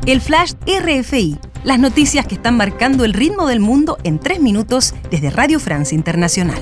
El Flash RFI, las noticias que están marcando el ritmo del mundo en 3 minutos desde Radio Francia Internacional.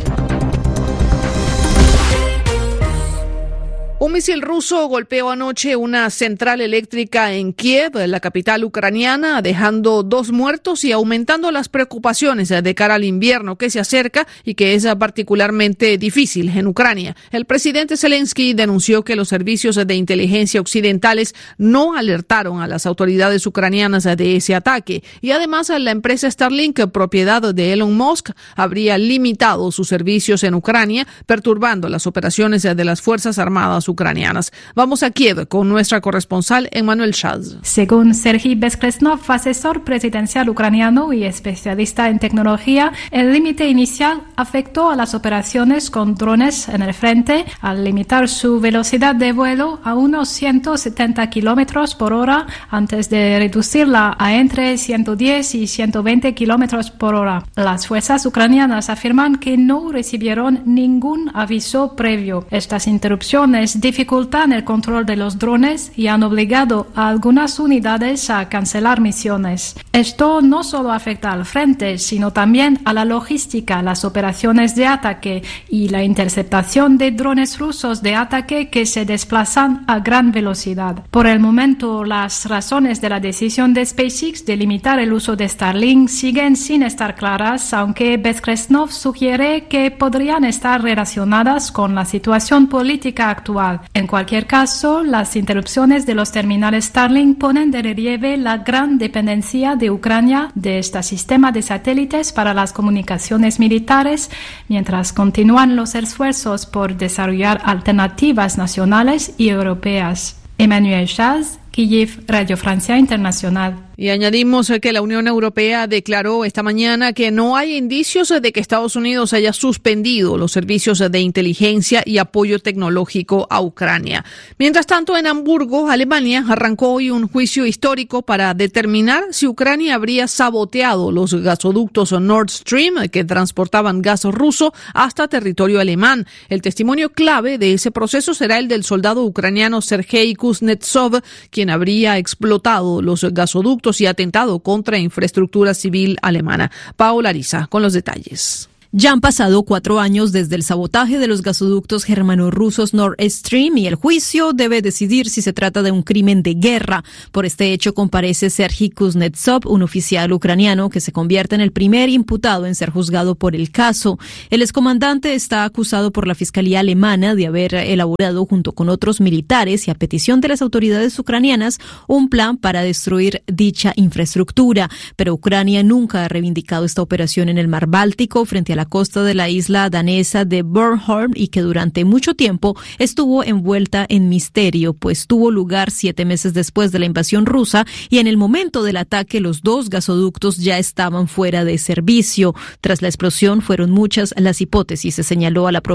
Un misil ruso golpeó anoche una central eléctrica en Kiev, la capital ucraniana, dejando 2 muertos y aumentando las preocupaciones de cara al invierno que se acerca y que es particularmente difícil en Ucrania. El presidente Zelensky denunció que los servicios de inteligencia occidentales no alertaron a las autoridades ucranianas de ese ataque y además la empresa Starlink, propiedad de Elon Musk, habría limitado sus servicios en Ucrania, perturbando las operaciones de las Fuerzas Armadas ucranianas. Vamos a Kiev con nuestra corresponsal Emmanuel Shaz. Según Serhiy Bezkresnov, asesor presidencial ucraniano y especialista en tecnología, el límite inicial afectó a las operaciones con drones en el frente al limitar su velocidad de vuelo a unos 170 kilómetros por hora antes de reducirla a entre 110 y 120 kilómetros por hora. Las fuerzas ucranianas afirman que no recibieron ningún aviso previo. Estas interrupciones dificultan el control de los drones y han obligado a algunas unidades a cancelar misiones. Esto no solo afecta al frente, sino también a la logística, las operaciones de ataque y la interceptación de drones rusos de ataque que se desplazan a gran velocidad. Por el momento, las razones de la decisión de SpaceX de limitar el uso de Starlink siguen sin estar claras, aunque Bezkresnov sugiere que podrían estar relacionadas con la situación política actual. En cualquier caso, las interrupciones de los terminales Starlink ponen de relieve la gran dependencia de Ucrania de este sistema de satélites para las comunicaciones militares, mientras continúan los esfuerzos por desarrollar alternativas nacionales y europeas. Emmanuel Shaz, Kyiv, Radio Francia Internacional. Y añadimos que la Unión Europea declaró esta mañana que no hay indicios de que Estados Unidos haya suspendido los servicios de inteligencia y apoyo tecnológico a Ucrania. Mientras tanto, en Hamburgo, Alemania, arrancó hoy un juicio histórico para determinar si Ucrania habría saboteado los gasoductos Nord Stream que transportaban gas ruso hasta territorio alemán. El testimonio clave de ese proceso será el del soldado ucraniano Sergei Kuznetsov, quien habría explotado los gasoductos y atentado contra infraestructura civil alemana. Paola Ariza con los detalles. Ya han pasado 4 años desde el sabotaje de los gasoductos germano-rusos Nord Stream y el juicio debe decidir si se trata de un crimen de guerra. Por este hecho comparece Serhiy Kuznetsov, un oficial ucraniano que se convierte en el primer imputado en ser juzgado por el caso. El excomandante está acusado por la Fiscalía alemana de haber elaborado junto con otros militares y a petición de las autoridades ucranianas un plan para destruir dicha infraestructura. Pero Ucrania nunca ha reivindicado esta operación en el Mar Báltico frente a la costa de la isla danesa de Bornholm y que durante mucho tiempo estuvo envuelta en misterio, pues tuvo lugar 7 meses después de la invasión rusa y en el momento del ataque los 2 gasoductos ya estaban fuera de servicio. Tras la explosión fueron muchas las hipótesis, se señaló a la